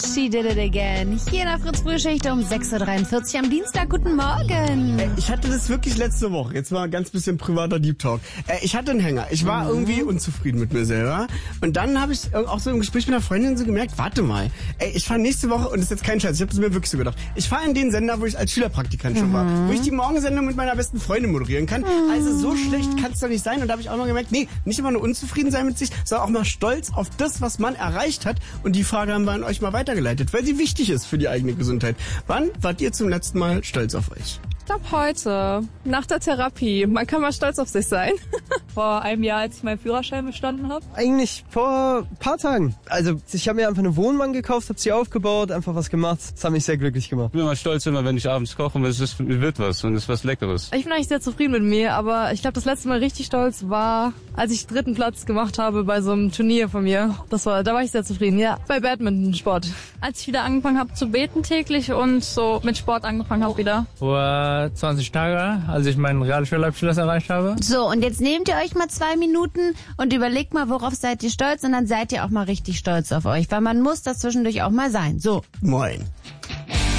She did it again. Hier in der Fritz-Frühschicht um 6.43 Uhr am Dienstag. Guten Morgen. Ich hatte das wirklich letzte Woche. Jetzt mal ein ganz bisschen privater Deep Talk. Ich hatte einen Hänger. Ich war irgendwie unzufrieden mit mir selber. Und dann habe ich auch so im Gespräch mit einer Freundin so gemerkt, warte mal. Ich fahre nächste Woche, und das ist jetzt kein Scheiß, ich habe das mir wirklich so gedacht, ich fahre in den Sender, wo ich als Schülerpraktikant schon war. Wo ich die Morgensendung mit meiner besten Freundin moderieren kann. Also so schlecht kann es doch nicht sein. Und da habe ich auch mal gemerkt, nee, nicht immer nur unzufrieden sein mit sich, sondern auch mal stolz auf das, was man erreicht hat. Und die Frage haben wir an euch mal weitergeleitet, weil sie wichtig ist für die eigene Gesundheit. Wann wart ihr zum letzten Mal stolz auf euch? Ich glaube heute, nach der Therapie. Man kann mal stolz auf sich sein. Vor einem Jahr, als ich meinen Führerschein bestanden habe. Eigentlich vor ein paar Tagen. Also ich habe mir einfach eine Wohnwagen gekauft, habe sie aufgebaut, einfach was gemacht. Das hat mich sehr glücklich gemacht. Ich bin immer stolz immer, wenn ich abends koche und es wird was und es ist was Leckeres. Ich bin eigentlich sehr zufrieden mit mir, aber ich glaube, das letzte Mal richtig stolz war, als ich 3. Platz gemacht habe bei so einem Turnier von mir. Da war ich sehr zufrieden, ja. Bei Badmintonsport. Als ich wieder angefangen habe zu beten täglich und so mit Sport angefangen habe wieder. Vor 20 Tagen, als ich meinen Realschulabschluss erreicht habe. So, und jetzt nehmt ihr euch mal 2 Minuten und überlegt mal, worauf seid ihr stolz, und dann seid ihr auch mal richtig stolz auf euch, weil man muss das zwischendurch auch mal sein. So. Moin.